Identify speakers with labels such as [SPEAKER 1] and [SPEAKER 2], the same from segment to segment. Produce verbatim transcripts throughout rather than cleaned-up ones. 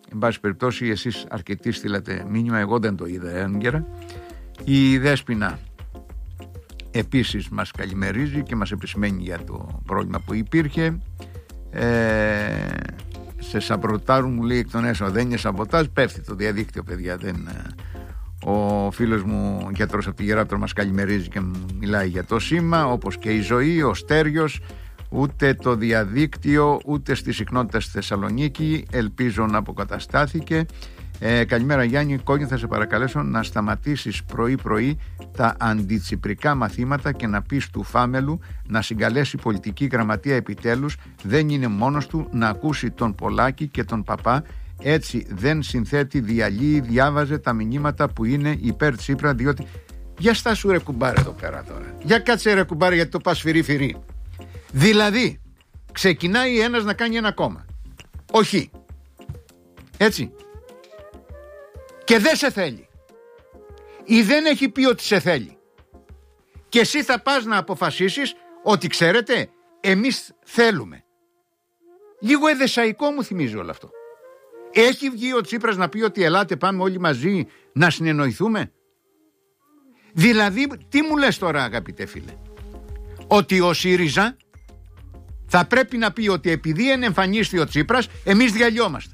[SPEAKER 1] εν πάση περιπτώσει εσείς αρκετοί στείλατε μήνυμα, εγώ δεν το είδα έγκαιρα. Η Δέσποινα επίσης μας καλημερίζει και μας επισημαίνει για το πρόβλημα που υπήρχε. ε, σε σαμποτάρουν, μου λέει εκ των έσω, δεν είναι σαμποτάζ, πέφτει το διαδίκτυο, παιδιά, δεν... Ο φίλος μου γιατρός από τη Γεράπτρο μας καλημερίζει και μιλάει για το σήμα, όπως και η ζωή, ο Στέριος. Ούτε το διαδίκτυο ούτε στη συχνότητα στη Θεσσαλονίκη ελπίζω να αποκαταστάθηκε. ε, Καλημέρα Γιάννη Κόκκιν, θα σε παρακαλέσω να σταματήσεις πρωί πρωί τα αντιτσιπρικά μαθήματα και να πεις του Φάμελου να συγκαλέσει πολιτική γραμματεία επιτέλους. Δεν είναι μόνος του, να ακούσει τον Πολάκη και τον Παπά. Έτσι δεν συνθέτει, διαλύει, διάβαζε τα μηνύματα που είναι υπέρ Τσίπρα, διότι... Για στάσου ρε κουμπάρε εδώ πέρα τώρα. Για κάτσε ρε κουμπάρε, γιατί το πας φυρί φυρί. Δηλαδή ξεκινάει ένας να κάνει ένα κόμμα, όχι, έτσι, και δεν σε θέλει ή δεν έχει πει ότι σε θέλει, και εσύ θα πας να αποφασίσεις ότι ξέρετε εμείς θέλουμε. Λίγο εδεσαϊκό μου θυμίζει όλο αυτό. Έχει βγει ο Τσίπρας να πει ότι ελάτε πάμε όλοι μαζί να συνεννοηθούμε? Δηλαδή τι μου λες τώρα, αγαπητέ φίλε, ότι ο ΣΥΡΙΖΑ θα πρέπει να πει ότι επειδή εμφανίστηκε ο Τσίπρας εμείς διαλυόμαστε?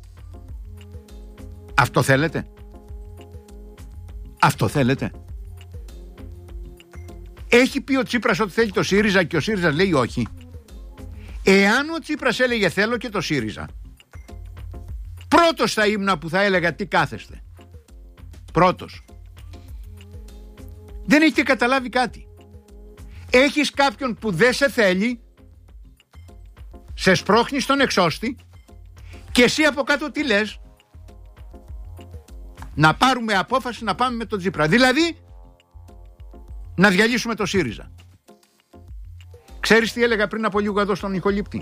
[SPEAKER 1] Αυτό θέλετε? Αυτό θέλετε? Έχει πει ο Τσίπρας ότι θέλει το ΣΥΡΙΖΑ και ο ΣΥΡΙΖΑ λέει όχι? Εάν ο Τσίπρας έλεγε θέλω και το ΣΥΡΙΖΑ, πρώτος θα ήμουν που θα έλεγα τι κάθεστε. Πρώτος. Δεν έχετε καταλάβει κάτι. Έχεις κάποιον που δεν σε θέλει, σε σπρώχνει στον εξώστη, και εσύ από κάτω τι λες? Να πάρουμε απόφαση να πάμε με τον Τσίπρα. Δηλαδή να διαλύσουμε το ΣΥΡΙΖΑ. Ξέρεις τι έλεγα πριν από λίγο εδώ στον Νικολίπτη?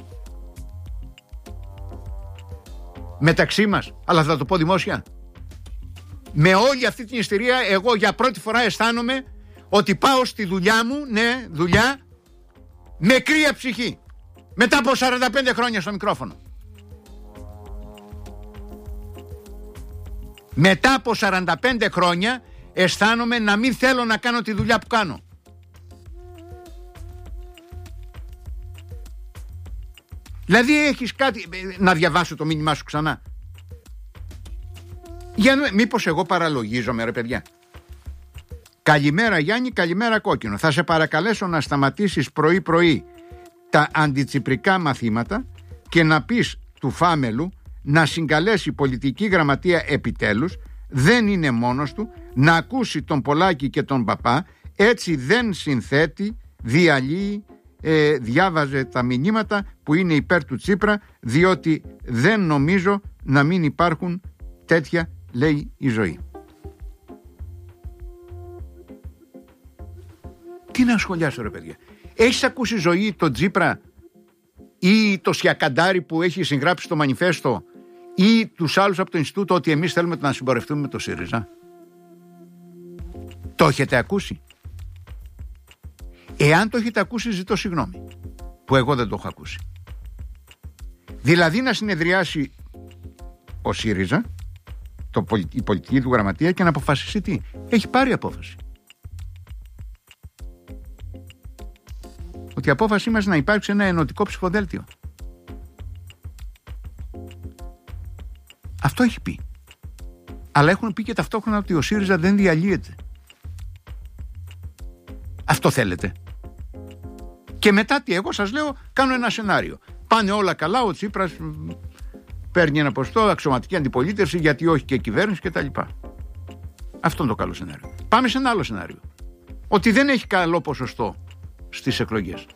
[SPEAKER 1] Μεταξύ μας, αλλά θα το πω δημόσια, με όλη αυτή την ιστερία εγώ για πρώτη φορά αισθάνομαι ότι πάω στη δουλειά μου, ναι, δουλειά, με κρύα ψυχή. Μετά από σαράντα πέντε χρόνια στο μικρόφωνο. Μετά από σαράντα πέντε χρόνια αισθάνομαι να μην θέλω να κάνω τη δουλειά που κάνω. Δηλαδή έχεις κάτι... Να διαβάσω το μήνυμά σου ξανά. Για να... Μήπως εγώ παραλογίζομαι ρε παιδιά? Καλημέρα Γιάννη, καλημέρα Κόκκινο. Θα σε παρακαλέσω να σταματήσεις πρωί πρωί τα αντιτσιπρικά μαθήματα και να πεις του Φάμελου να συγκαλέσει πολιτική γραμματεία επιτέλους. Δεν είναι μόνος του, να ακούσει τον Πολάκη και τον Παπά. Έτσι δεν συνθέτει, διαλύει, ε, διάβαζε τα μηνύματα που είναι υπέρ του Τσίπρα, διότι δεν νομίζω να μην υπάρχουν τέτοια, λέει η ζωή. Τι να σχολιάσω ρε παιδιά? Έχεις ακούσει ζωή τον Τσίπρα ή το Σιακαντάρι που έχει συγγράψει το μανιφέστο ή τους άλλους από το Ινστιτούτο ότι εμείς θέλουμε να συμπορευτούμε με το ΣΥΡΙΖΑ? Το έχετε ακούσει? Εάν το έχετε ακούσει ζητώ συγγνώμη που εγώ δεν το έχω ακούσει. Δηλαδή να συνεδριάσει ο ΣΥΡΙΖΑ, το, η πολιτική του γραμματεία, και να αποφασίσει τι? Έχει πάρει απόφαση. Ότι η απόφασή μας να υπάρξει ένα ενωτικό ψηφοδέλτιο. Αυτό έχει πει. Αλλά έχουν πει και ταυτόχρονα ότι ο ΣΥΡΙΖΑ δεν διαλύεται. Αυτό θέλετε? Και μετά τι? Εγώ σας λέω, κάνω ένα σενάριο. Πάνε όλα καλά, ο Τσίπρας παίρνει ένα ποστό, αξιωματική αντιπολίτευση, γιατί όχι και κυβέρνηση κτλ. Αυτό είναι το καλό σενάριο. Πάμε σε ένα άλλο σενάριο. Ότι δεν έχει καλό ποσοστό στις εκλογές.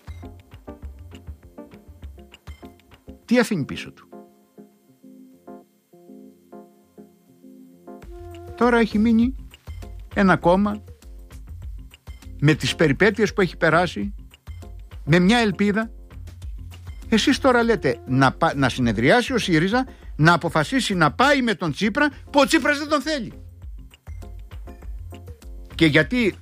[SPEAKER 1] Τι αφήνει πίσω του? Τώρα έχει μείνει ένα κόμμα με τις περιπέτειες που έχει περάσει, με μια ελπίδα. Εσείς τώρα λέτε να, να συνεδριάσει ο ΣΥΡΙΖΑ, να αποφασίσει να πάει με τον Τσίπρα, που ο Τσίπρας δεν τον θέλει. Και γιατί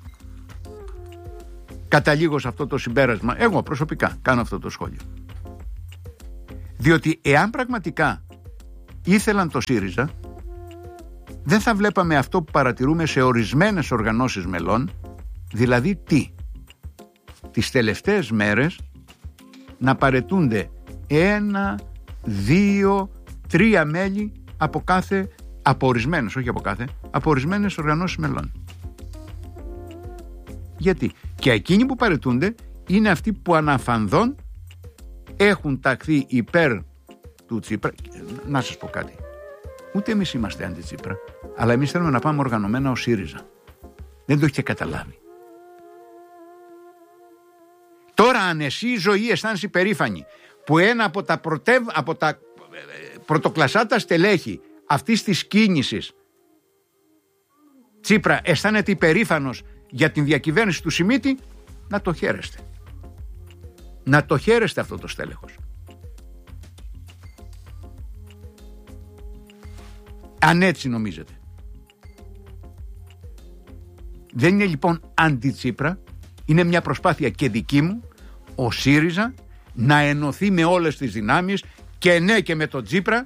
[SPEAKER 1] καταλήγω σε αυτό το συμπέρασμα? Εγώ προσωπικά κάνω αυτό το σχόλιο. Διότι εάν πραγματικά ήθελαν το ΣΥΡΙΖΑ, δεν θα βλέπαμε αυτό που παρατηρούμε σε ορισμένες οργανώσεις μελών, δηλαδή τι? Τις τελευταίες μέρες να παραιτούνται ένα, δύο, τρία μέλη από κάθε, από ορισμένες, όχι από κάθε, από ορισμένες οργανώσεις μελών. Γιατί? Και εκείνοι που παραιτούνται είναι αυτοί που αναφανδόν έχουν ταχθεί υπέρ του Τσίπρα. Να σας πω κάτι. Ούτε εμείς είμαστε αντι-Τσίπρα, αλλά εμείς θέλουμε να πάμε οργανωμένα ως ΣΥΡΙΖΑ. Δεν το έχετε καταλάβει. Τώρα αν εσύ ζωή αισθάνεσαι υπερήφανη που ένα από τα, πρωτευ... από τα πρωτοκλασσάτα στελέχη αυτής της κίνησης, Τσίπρα, αισθάνεται υπερήφανος για την διακυβέρνηση του Σιμίτη, να το χαίρεστε. Να το χαίρεστε αυτό το στέλεχος. Αν έτσι νομίζετε. Δεν είναι λοιπόν αντι-Τσίπρα, είναι μια προσπάθεια και δική μου ο ΣΥΡΙΖΑ να ενωθεί με όλες τις δυνάμεις και ναι και με τον Τσίπρα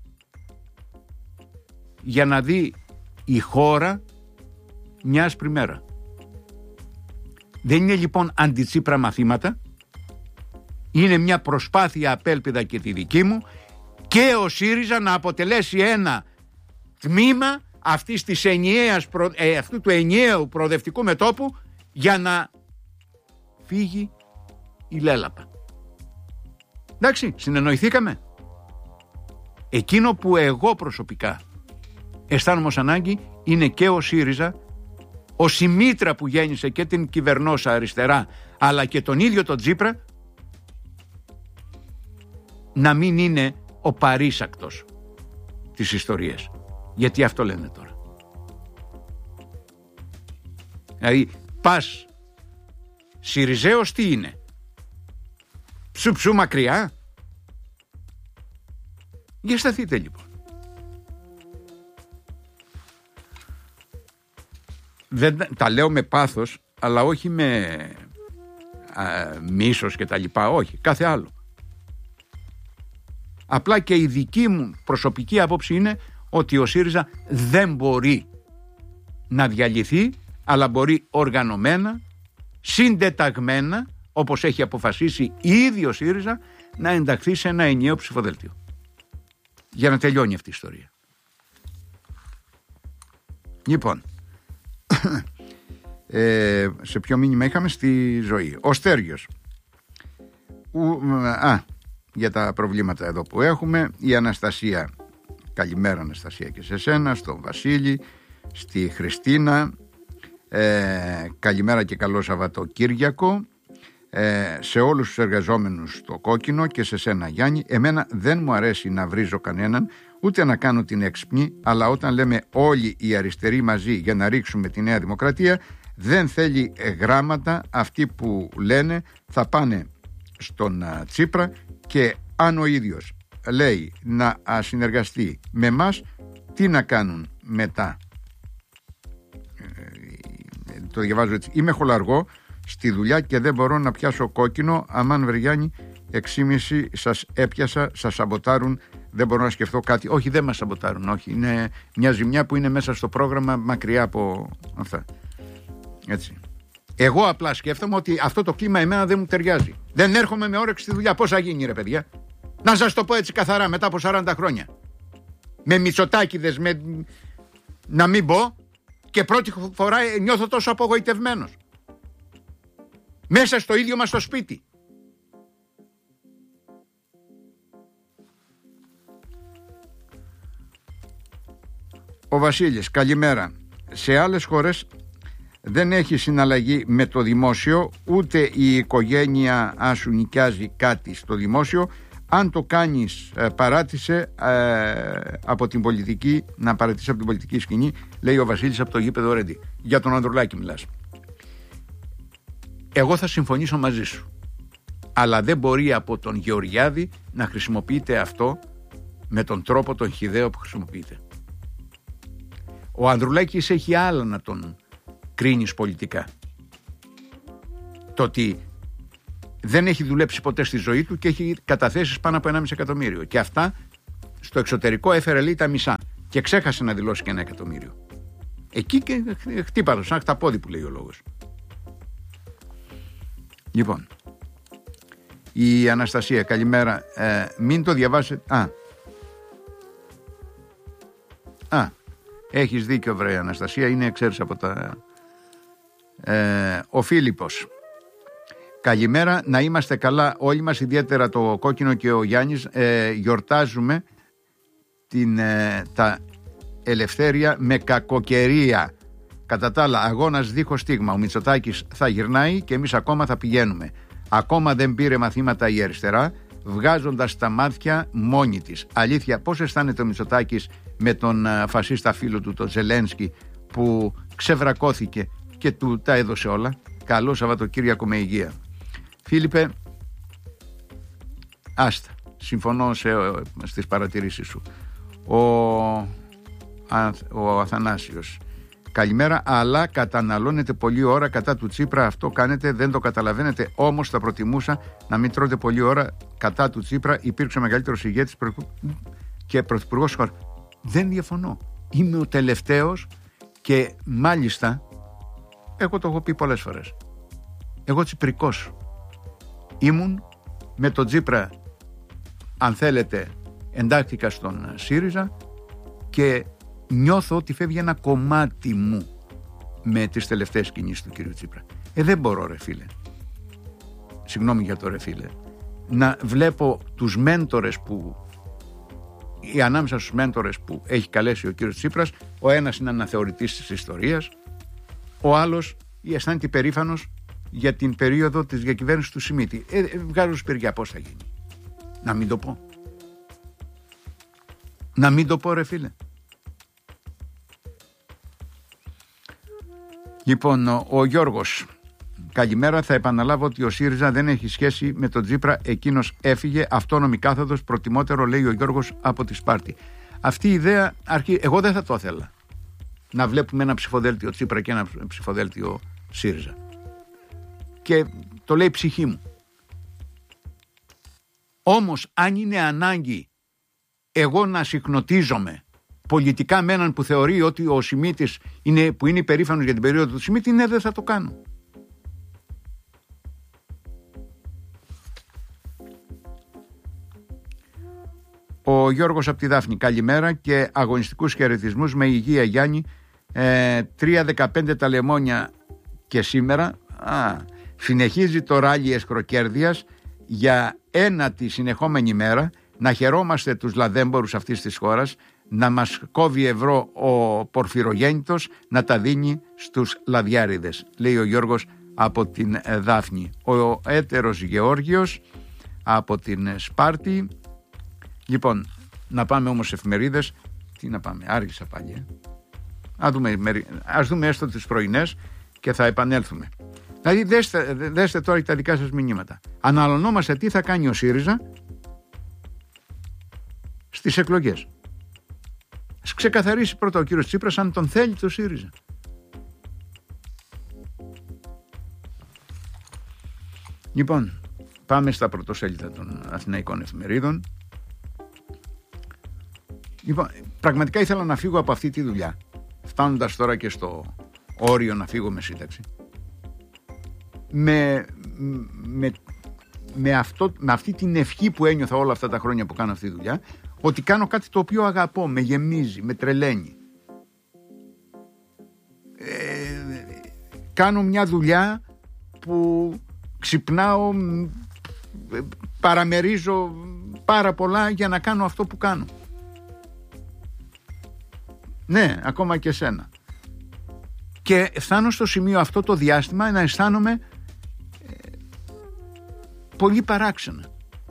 [SPEAKER 1] για να δει η χώρα μια άσπρη μέρα. Δεν είναι λοιπόν αντι-Τσίπρα μαθήματα, είναι μια προσπάθεια απέλπιδα και τη δική μου και ο ΣΥΡΙΖΑ να αποτελέσει ένα τμήμα αυτής της ενιαίας, ε, αυτού του ενιαίου προοδευτικού μετώπου για να φύγει η λέλαπα. Εντάξει, συνεννοηθήκαμε. Εκείνο που εγώ προσωπικά αισθάνομαι ως ανάγκη είναι και ο ΣΥΡΙΖΑ, ο Σιμίτρα που γέννησε και την κυβερνόσα αριστερά, αλλά και τον ίδιο τον Τσίπρα, να μην είναι ο παρήσακτος της ιστορίας. Γιατί αυτό λένε τώρα. Δηλαδή πας Σιριζέος τι είναι? Ψου ψου μακριά. Για σταθείτε λοιπόν. Δεν, τα λέω με πάθος, αλλά όχι με α, μίσος και τα λοιπά, όχι, κάθε άλλο. Απλά και η δική μου προσωπική άποψη είναι ότι ο ΣΥΡΙΖΑ δεν μπορεί να διαλυθεί, αλλά μπορεί οργανωμένα, συντεταγμένα, όπως έχει αποφασίσει ήδη ο ΣΥΡΙΖΑ, να ενταχθεί σε ένα ενιαίο ψηφοδέλτιο. Για να τελειώνει αυτή η ιστορία. Λοιπόν, ε, σε ποιο μήνυμα είχαμε? Στη ζωή. Ο Στέργιος. Ου, α, για τα προβλήματα εδώ που έχουμε. Η Αναστασία. Καλημέρα Αναστασία και σε σένα, στον Βασίλη, στη Χριστίνα. Ε, καλημέρα και καλό Σαββατοκύριακο. Ε, σε όλους τους εργαζόμενους στο Κόκκινο και σε σένα Γιάννη. Εμένα δεν μου αρέσει να βρίζω κανέναν, ούτε να κάνω την έξυπνη, αλλά όταν λέμε όλοι οι αριστεροί μαζί για να ρίξουμε τη Νέα Δημοκρατία, δεν θέλει γράμματα. Αυτοί που λένε θα πάνε στον uh, Τσίπρα, και αν ο ίδιος λέει να συνεργαστεί με εμάς, τι να κάνουν μετά? Ε, το διαβάζω έτσι. Είμαι χολαργό στη δουλειά και δεν μπορώ να πιάσω κόκκινο. Αμάν Βεργιάννη, εξήμιση σας έπιασα, σας σαμποτάρουν, δεν μπορώ να σκεφτώ κάτι. Όχι, δεν μας σαμποτάρουν, όχι. Είναι μια ζημιά που είναι μέσα στο πρόγραμμα, μακριά από αυτά. Έτσι. Εγώ απλά σκέφτομαι ότι αυτό το κλίμα εμένα δεν μου ταιριάζει. Δεν έρχομαι με όρεξη στη δουλειά. Πώς θα γίνει ρε παιδιά? Να σας το πω έτσι καθαρά, μετά από σαράντα χρόνια. Με μητσοτάκηδες, με... να μην πω, και πρώτη φορά νιώθω τόσο απογοητευμένος. Μέσα στο ίδιο μας το σπίτι. Ο Βασίλης, καλημέρα. Σε άλλες χώρες δεν έχει συναλλαγή με το δημόσιο, ούτε η οικογένεια αν σου νοικιάζει κάτι στο δημόσιο. Αν το κάνεις ε, παράτησε ε, από την πολιτική, να παρατήσει από την πολιτική σκηνή, λέει ο Βασίλης από το γήπεδο Ρέντι. Για τον Ανδρουλάκη μιλάς. Εγώ θα συμφωνήσω μαζί σου, αλλά δεν μπορεί από τον Γεωργιάδη να χρησιμοποιείται αυτό με τον τρόπο τον χυδαίο που χρησιμοποιείται. Ο Ανδρουλάκης έχει άλλα να τον κρίνεις πολιτικά. Το ότι δεν έχει δουλέψει ποτέ στη ζωή του και έχει καταθέσεις πάνω από ενάμιση εκατομμύριο. Και αυτά στο εξωτερικό έφερε λέει τα μισά και ξέχασε να δηλώσει και ένα εκατομμύριο. Εκεί και χτύπαλο, σαν χταπόδι που λέει ο λόγος. Λοιπόν, η Αναστασία, καλημέρα. Ε, μην το διαβάσετε. Α, α έχεις δίκιο βρε Αναστασία, είναι ξέρεις από τα... Ε, ο Φίλιππος, καλημέρα, να είμαστε καλά όλοι μας, ιδιαίτερα το Κόκκινο και ο Γιάννης. Ε, γιορτάζουμε την, ε, τα ελευθέρια με κακοκαιρία. Κατά τα άλλα, αγώνας δίχως στίγμα. Ο Μητσοτάκης θα γυρνάει και εμείς ακόμα θα πηγαίνουμε. Ακόμα δεν πήρε μαθήματα η αριστερά, βγάζοντας τα μάτια μόνη της. Αλήθεια, πώς αισθάνεται ο Μητσοτάκης με τον φασίστα φίλο του, τον Ζελένσκι, που ξεβρακώθηκε και του τα έδωσε όλα? Καλό Σαββατοκύριακο με υγεία. Φίλιππε, άστα, συμφωνώ σε, στις παρατηρήσεις σου. Ο, ο Αθανάσιος, καλημέρα, αλλά καταναλώνετε πολλή ώρα κατά του Τσίπρα, αυτό κάνετε, δεν το καταλαβαίνετε, όμως θα προτιμούσα να μην τρώτε πολλή ώρα κατά του Τσίπρα, υπήρξε ο μεγαλύτερος ηγέτης και πρωθυπουργός χώρας. Δεν διαφωνώ, είμαι ο τελευταίος και μάλιστα εγώ το έχω πει πολλές φορές, εγώ τσιπρικός ήμουν, με τον Τσίπρα αν θέλετε εντάχθηκα στον ΣΥΡΙΖΑ και νιώθω ότι φεύγει ένα κομμάτι μου με τις τελευταίες κινήσεις του κύριου Τσίπρα. Ε, δεν μπορώ ρε φίλε, συγγνώμη για το ρε φίλε, να βλέπω τους μέντορες που, ή ανάμεσα στους μέντορες που έχει καλέσει ο κύριος Τσίπρας, ο ένας είναι αναθεωρητής της ιστορίας, ο άλλος αισθάνεται υπερήφανος για την περίοδο της διακυβέρνησης του Σιμίτη. Ε, ε, βγάζω σπηριά, πώς θα γίνει? Να μην το πω. Να μην το πω ρε φίλε. Λοιπόν, ο, ο Γιώργος, καλημέρα, θα επαναλάβω ότι ο ΣΥΡΙΖΑ δεν έχει σχέση με τον Τσίπρα, εκείνος έφυγε, αυτόνομη κάθοδος, προτιμότερο, λέει ο Γιώργος από τη Σπάρτη. Αυτή η ιδέα, αρχή, εγώ δεν θα το ήθελα, να βλέπουμε ένα ψηφοδέλτιο Τσίπρα και ένα ψηφοδέλτιο ΣΥΡΙΖΑ. Και το λέει η ψυχή μου. Όμως αν είναι ανάγκη εγώ να συχνοτίζομαι πολιτικά με έναν που θεωρεί ότι ο Σιμίτης είναι, που είναι υπερήφανος για την περίοδο του Σιμίτη, ναι, δεν θα το κάνω. Ο Γιώργος από τη Δάφνη, καλημέρα και αγωνιστικούς χαιρετισμούς, με υγεία Γιάννη. ε, τρία δεκαπέντε τα λεμόνια και σήμερα. Α, συνεχίζει το ράλι εσχροκέρδειας για ένατη συνεχόμενη μέρα. Να χαιρόμαστε τους λαδέμπορους αυτής της χώρας, να μας κόβει ευρώ ο πορφυρογέννητος, να τα δίνει στους λαδιάριδες, λέει ο Γιώργος από την Δάφνη. Ο έτερος Γεώργιος από την Σπάρτη. Λοιπόν, να πάμε όμως εφημερίδες. Τι να πάμε, άργησα πάλι. Ε? Ας δούμε, ας δούμε έστω τις πρωινές και θα επανέλθουμε. Δηλαδή δέστε, δέστε τώρα τα δικά σας μηνύματα. Αναλωνόμαστε τι θα κάνει ο ΣΥΡΙΖΑ στις εκλογές. Ας ξεκαθαρίσει πρώτα ο κύριος Τσίπρας αν τον θέλει το ΣΥΡΙΖΑ. Λοιπόν, πάμε στα πρωτοσέλιδα των αθηναϊκών εφημερίδων. Λοιπόν, πραγματικά ήθελα να φύγω από αυτή τη δουλειά, φτάνοντας τώρα και στο όριο να φύγω με σύνταξη. Με, με, με, αυτό, με αυτή την ευχή που ένιωθα όλα αυτά τα χρόνια που κάνω αυτή τη δουλειά, ότι κάνω κάτι το οποίο αγαπώ, με γεμίζει, με τρελαίνει. Ε, κάνω μια δουλειά που ξυπνάω, παραμερίζω πάρα πολλά για να κάνω αυτό που κάνω. Ναι, ακόμα και σένα. Και φτάνω στο σημείο αυτό το διάστημα να αισθάνομαι ε, πολύ παράξενα.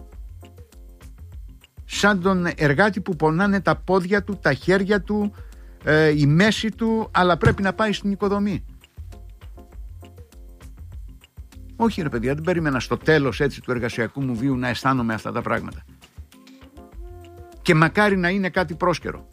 [SPEAKER 1] Σαν τον εργάτη που πονάνε τα πόδια του, τα χέρια του, ε, η μέση του, αλλά πρέπει να πάει στην οικοδομή. Όχι ρε παιδιά, δεν περίμενα στο τέλος έτσι του εργασιακού μου βίου να αισθάνομαι αυτά τα πράγματα. Και μακάρι να είναι κάτι πρόσκαιρο.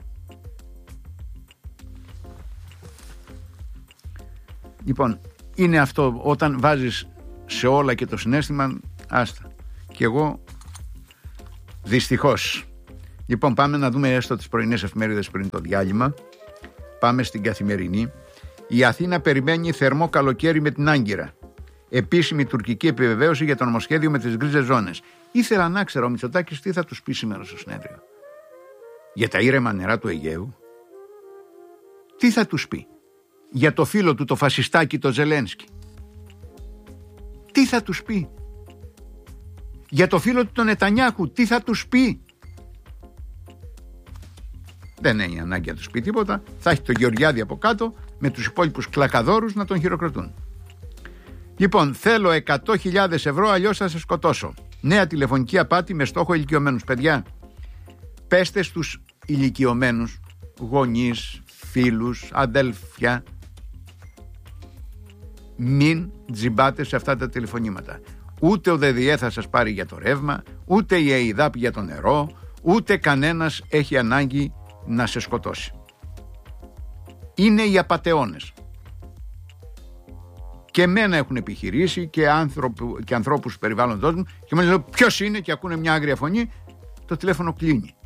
[SPEAKER 1] Λοιπόν, είναι αυτό, όταν βάζεις σε όλα και το συναίσθημα, άστα. Και εγώ, δυστυχώς, Λοιπόν, πάμε να δούμε έστω τις πρωινές εφημερίδες πριν το διάλειμμα. Πάμε στην Καθημερινή. Η Αθήνα περιμένει θερμό καλοκαίρι με την Άγκυρα. Επίσημη τουρκική επιβεβαίωση για το νομοσχέδιο με τις γκρίζες ζώνες. Ήθελα να ξέρω ο Μητσοτάκης τι θα τους πει σήμερα στο συνέδριο. Για τα ήρεμα νερά του Αιγαίου. Τι θα τους πει. Για το φίλο του το φασιστάκι το Ζελένσκι. Τι θα τους πει. Για το φίλο του τον Νετανιάχου. Τι θα τους πει. Δεν έχει ανάγκη να τους πει τίποτα. Θα έχει τον Γεωργιάδη από κάτω με τους υπόλοιπους κλακαδόρους να τον χειροκροτούν. Λοιπόν, θέλω εκατό χιλιάδες ευρώ, αλλιώς θα σε σκοτώσω. Νέα τηλεφωνική απάτη με στόχο ηλικιωμένους. Παιδιά, πέστε στους ηλικιωμένους, γονείς, φίλους, αδέλφια, μην τζιμπάτε σε αυτά τα τηλεφωνήματα. Ούτε ο ΔΔΕ θα σας πάρει για το ρεύμα, ούτε η ΕΙΔΑΠ για το νερό, ούτε κανένας έχει ανάγκη να σε σκοτώσει. Είναι οι απατεώνες. Και εμένα έχουν επιχειρήσει και, άνθρωπου, και ανθρώπους του περιβάλλοντος μου και μου λένε ποιος είναι και ακούνε μια άγρια φωνή, το τηλέφωνο κλείνει.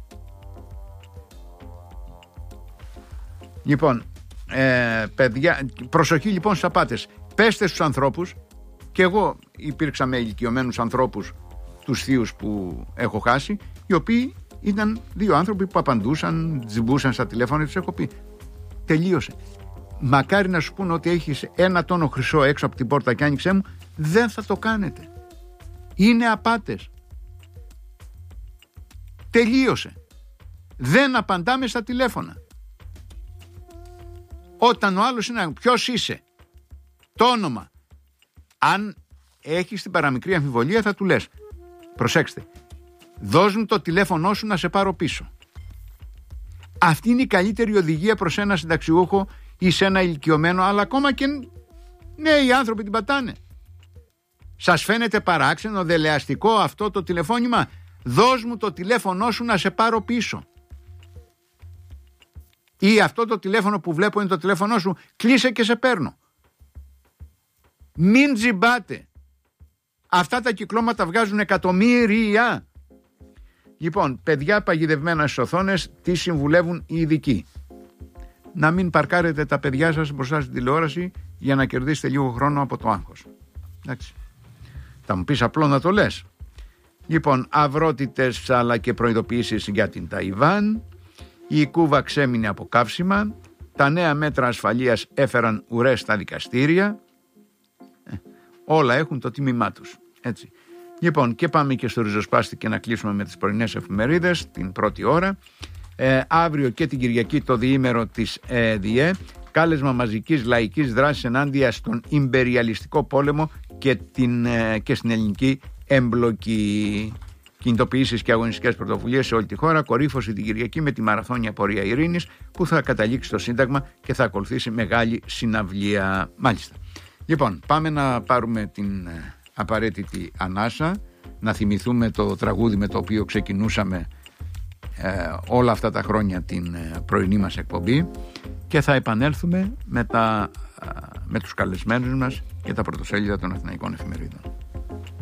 [SPEAKER 1] Λοιπόν, ε, παιδιά, προσοχή λοιπόν στους απάτες. Πέστε στους ανθρώπους, και εγώ υπήρξα με ηλικιωμένους ανθρώπους, τους θείους που έχω χάσει, οι οποίοι ήταν δύο άνθρωποι που απαντούσαν, τζιμπούσαν στα τηλέφωνα, τους έχω πει τελείωσε. Μακάρι να σου πούνε ότι έχεις ένα τόνο χρυσό έξω από την πόρτα και άνοιξέ μου, δεν θα το κάνετε. Είναι απάτες. Τελείωσε. Δεν απαντάμε στα τηλέφωνα. Όταν ο άλλος είναι ποιος είσαι, το όνομα. Αν έχεις την παραμικρή αμφιβολία θα του λες προσέξτε, δώσ' μου το τηλέφωνό σου να σε πάρω πίσω. Αυτή είναι η καλύτερη οδηγία προς ένα συνταξιούχο ή σε ένα ηλικιωμένο, αλλά ακόμα και νέοι άνθρωποι την πατάνε. Σας φαίνεται παράξενο, δελεαστικό αυτό το τηλεφώνημα? Δώσ' μου το τηλέφωνό σου να σε πάρω πίσω. Ή αυτό το τηλέφωνο που βλέπω είναι το τηλέφωνό σου, κλείσε και σε παίρνω. Μην τζιμπάτε. Αυτά τα κυκλώματα βγάζουν εκατομμύρια. Λοιπόν, παιδιά παγιδευμένα στις οθόνες, τι συμβουλεύουν οι ειδικοί? Να μην παρκάρετε τα παιδιά σας μπροστά στην τηλεόραση για να κερδίσετε λίγο χρόνο από το άγχος. Εντάξει. Θα μου πεις απλό να το λες. Λοιπόν, αυρότητες αλλά και προειδοποιήσεις για την Ταϊβάν. Η Κούβα ξέμεινε από καύσιμα. Τα νέα μέτρα ασφαλείας έφεραν ουρές στα δικαστήρια. Ε, όλα έχουν το τίμημά τους. Έτσι. Λοιπόν, και πάμε και στο ριζοσπάστη και να κλείσουμε με τις πρωινές εφημερίδες την πρώτη ώρα. Ε, αύριο και την Κυριακή το διήμερο της ΕΔΙΕ, κάλεσμα μαζικής λαϊκής δράσης ενάντια στον ιμπεριαλιστικό πόλεμο και, την, ε, και στην ελληνική έμπλοκη. Κινητοποιήσεις και αγωνιστικές πρωτοβουλίες σε όλη τη χώρα, κορύφωση την Κυριακή με τη μαραθώνια πορεία ειρήνης που θα καταλήξει στο Σύνταγμα και θα ακολουθήσει μεγάλη συναυλία. Μάλιστα. Λοιπόν, πάμε να πάρουμε την απαραίτητη ανάσα, να θυμηθούμε το τραγούδι με το οποίο ξεκινούσαμε ε, όλα αυτά τα χρόνια την ε, πρωινή μας εκπομπή και θα επανέλθουμε με, τα, ε, με τους καλεσμένους μας και τα πρωτοσέλιδα των Αθηναϊκών εφημερίδων.